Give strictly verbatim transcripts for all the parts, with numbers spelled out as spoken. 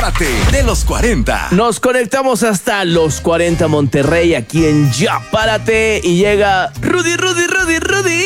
Párate de los cuarenta. Nos conectamos hasta los cuarenta Monterrey, aquí en Ya Párate, y llega Rudy, Rudy, Rudy, Rudy.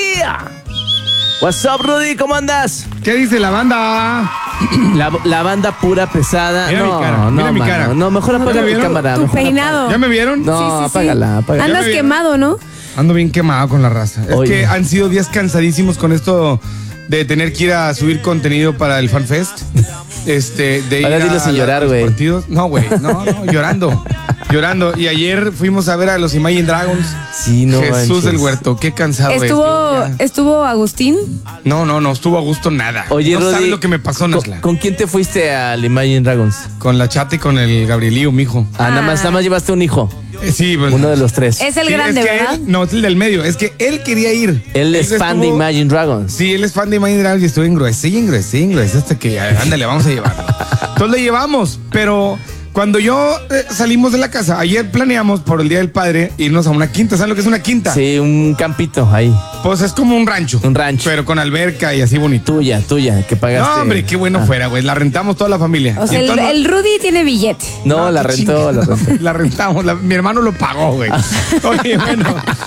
What's up, Rudy? ¿Cómo andas? ¿Qué dice la banda? La, la banda pura pesada. Mira no, mi cara, no, mira mi mano, cara. No, mejor apaga ¿Ya tu vieron? cámara. Tu mejor peinado. ¿Ya me vieron? apaga- No, Sí, sí, sí. apágala, apágala. Andas Ya me- quemado, ¿no? Ando bien quemado con la raza. Es Oye. que han sido días cansadísimos con esto de tener que ir a subir contenido para el FanFest. Este, de ir Ahora dilo a sin la- llorar, los güey. partidos. No, güey, no, no, llorando. Llorando. Y ayer fuimos a ver a los Imagine Dragons. Sí, no Jesús manches. del Huerto, qué cansado Estuvo, es. estuvo Agustín. No, no, no, estuvo a gusto nada. Oye, no Rudy, sabes lo que me pasó, ¿con, Nasla. ¿con quién te fuiste al Imagine Dragons? Con la chata y con el Gabrielío, mijo. Ah, nada más, nada más llevaste un hijo. Eh, sí, pues, Uno de los tres. Es el sí, grande, es que ¿verdad? él- no, es el del medio. Es que él quería ir. Él es fan de estuvo- Imagine Dragons. Sí, él es fan de Imagine Dragons y estuvo engruesé y engruesé y engruesé hasta que, ándale, vamos a llevarlo. Entonces le llevamos, pero cuando yo eh, salimos de la casa, ayer planeamos por el Día del Padre irnos a una quinta. ¿Sabes lo que es una quinta? Sí, un campito ahí. Pues es como un rancho. Un rancho. Pero con alberca y así bonito. Tuya, tuya, que pagaste. No, hombre, qué bueno Ah. fuera, güey. La rentamos toda la familia. O sea, Y el, entonces- el Rudy tiene billete. No, la qué rentó, la chingada. rentó. La rentamos. la- mi hermano lo pagó, güey. Oye, bueno.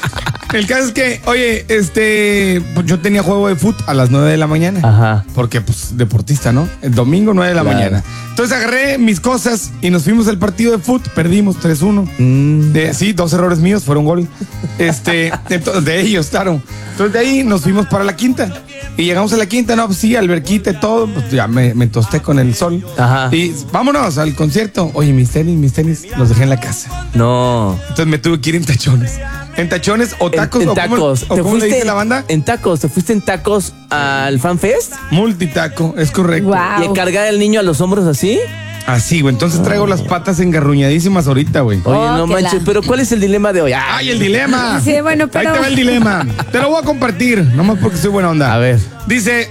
El caso es que, oye, este, pues yo tenía juego de fútbol a las nueve de la mañana. Ajá. Porque, pues, deportista, ¿no? El domingo, nueve de la Claro. mañana. Entonces agarré mis cosas y nos fuimos al partido de fútbol. Perdimos tres uno. Mm. De, sí, dos errores míos, fueron gol. Este, entonces, de ellos, claro. Entonces de ahí nos fuimos para la quinta. Y llegamos a la quinta, no, pues sí, alberquita y todo. Pues ya me, me tosté con el sol. Ajá. Y vámonos al concierto. Oye, mis tenis, mis tenis, los dejé en la casa. No. Entonces me tuve que ir en tachones. En tachones o tacos. En, en o cómo- tacos. o ¿Te cómo le fuiste dice la banda? En tacos. ¿Te fuiste en tacos al FanFest? Multitaco, es correcto. Guau. ¿Y a cargar al niño a los hombros así? Así, güey. Entonces traigo las patas engarruñadísimas ahorita, güey. Oye, Oh, no que manches, la- pero ¿cuál es el dilema de hoy? ¡Ay, el dilema! Sí, bueno, pero- Ahí te va el dilema. Te lo voy a compartir, nomás porque soy buena onda. A ver. Dice,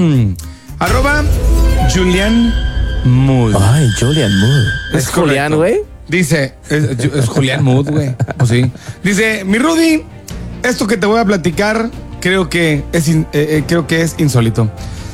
arroba Julián Mood. Ay, Julian Mood. ¿Es correcto. Julián, güey? Dice, es, es Julián Mood, güey. Pues sí. Dice, mi Rudy, esto que te voy a platicar creo que es, in- eh, eh, creo que es insólito.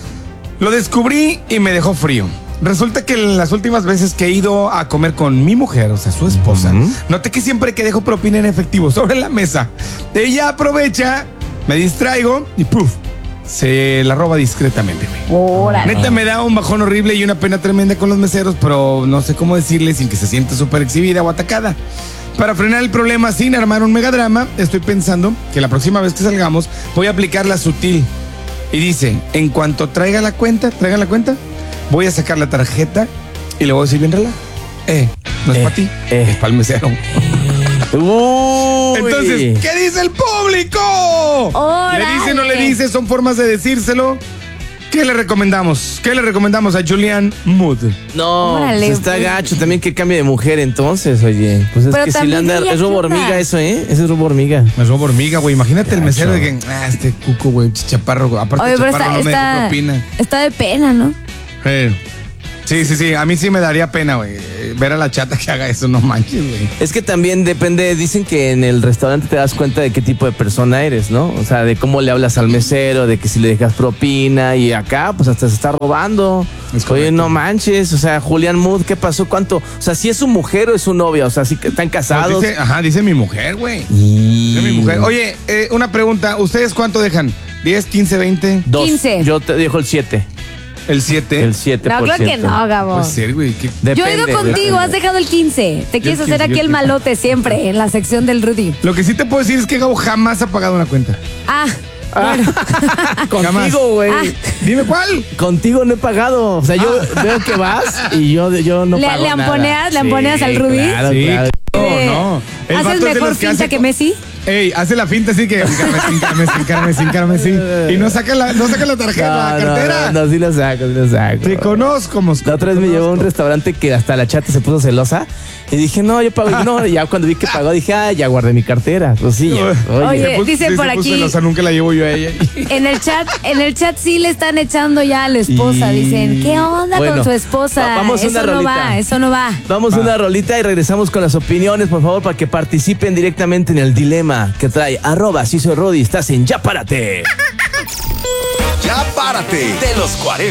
Lo descubrí y me dejó frío. Resulta que en las últimas veces que he ido a comer con mi mujer, o sea, su esposa, Ujú. noté que siempre que dejo propina en efectivo sobre la mesa, ella aprovecha, me distraigo y ¡puf! Se la roba discretamente, güey. Órale. Neta me da un bajón horrible y una pena tremenda con los meseros, pero no sé cómo decirle sin que se sienta súper exhibida o atacada. Para frenar el problema sin armar un megadrama, estoy pensando que la próxima vez que salgamos voy a aplicar la sutil. Y dice, en cuanto traiga la cuenta, traigan la cuenta, voy a sacar la tarjeta y le voy a decir bien relajado. Eh, no es Eh, para ti, eh. es para el mesero. Uy. Entonces, ¿qué dice el público? Órale. ¿Le dice o no le dice? Son formas de decírselo. ¿Qué le recomendamos? ¿Qué le recomendamos a Julián Mood? No, Órale, pues está pues. gacho también que cambie de mujer entonces, oye. Pues es Pero que si le también anda... ella Es robo chuta. hormiga eso, ¿eh? Ese es robo hormiga. Me robo hormiga, güey. Imagínate el Gacho. mesero de que, ah, este cuco, güey, chaparro. güey. Aparte, Oye, pero chaparro está, no me dejó está, propina. está de pena, ¿no? Eh. Sí, sí, sí. A mí sí me daría pena, güey. eh, Ver a la chata que haga eso, no manches, güey. Es que también depende, dicen que en el restaurante te das cuenta de qué tipo de persona eres, ¿no? O sea, de cómo le hablas al mesero, de que si le dejas propina y acá, pues hasta se está robando. Es Oye, correcto. no manches, o sea, Julián Mood, ¿qué pasó? ¿Cuánto? O sea, si es su mujer o es su novia, o sea, si que están casados. Pues dice, ajá, dice mi mujer, güey. Y... Dice mi mujer. Oye, eh, una pregunta. ¿Ustedes cuánto dejan? ¿diez, quince, veinte? Dos. quince. Yo te dejo el siete. ¿El siete? El siete No, por claro ciento. que no, Gabo. Puede ser, güey. ¿qué? Yo he ido Depende, contigo, depende. has dejado el quince. Te quieres el hacer quince, aquí yo el el quince. malote siempre en la sección del Rudy. Lo que sí te puedo decir es que Gabo jamás ha pagado una cuenta. Ah, bueno. Jamás. Contigo, güey. Ah. Dime cuál. Contigo no he pagado. O sea, yo veo que vas y yo, yo no ¿Le- pago le nada. amponeas- le Sí, amponeas al Rudy? Claro, Sí, claro. No, Eh, no. El vato ¿Haces es de mejor los que finta hace que co- Messi? Ey, hace la finta así que sin carmes, sin carmes, sin carmes, sí. Y no saca la, no saca la tarjeta, la No, no, cartera. no, no, sí lo saco, sí lo saco. Te conozco, Mosco. La otra vez me llevó a un restaurante que hasta la chata se puso celosa. Y dije, no, yo pago. Y no, y ya cuando vi que pagó, dije, ah, ya guardé mi cartera. Pues sí, ya. Oye, Se puso- dicen sí, por se puso aquí- celosa, nunca la llevo yo a ella. En el chat, en el chat sí le están echando ya a la esposa. Y- Dicen, ¿qué onda Bueno, con su esposa? va- vamos a eso una no rolita. va, eso no va. Vamos a Va. una rolita y regresamos con las opiniones, por favor, para que participen directamente en el dilema que trae arroba si soy Rodi. Estás en Ya Párate. Ya Párate de los cuarenta.